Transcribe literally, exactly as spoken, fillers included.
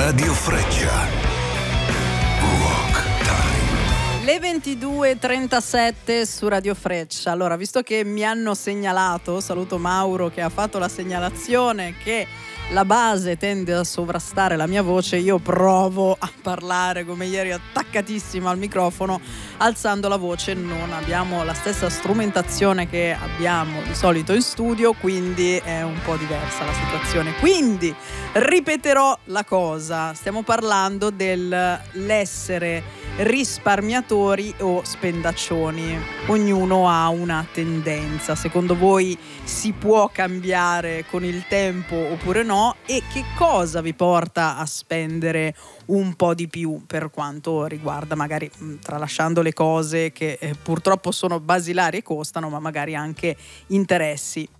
Radio Freccia. Rock Time. Le ventidue e trentasette su Radio Freccia. Allora, visto che mi hanno segnalato, saluto Mauro che ha fatto la segnalazione, che la base tende a sovrastare la mia voce, io provo a parlare come ieri attaccatissima al microfono, alzando la voce. Non abbiamo la stessa strumentazione che abbiamo di solito in studio, quindi è un po' diversa la situazione. Quindi ripeterò la cosa, stiamo parlando dell'essere risparmiatori o spendaccioni. Ognuno ha una tendenza. Secondo voi si può cambiare con il tempo oppure no? E che cosa vi porta a spendere un po' di più per quanto riguarda, magari tralasciando le cose che eh, purtroppo sono basilari e costano, ma magari anche interessi?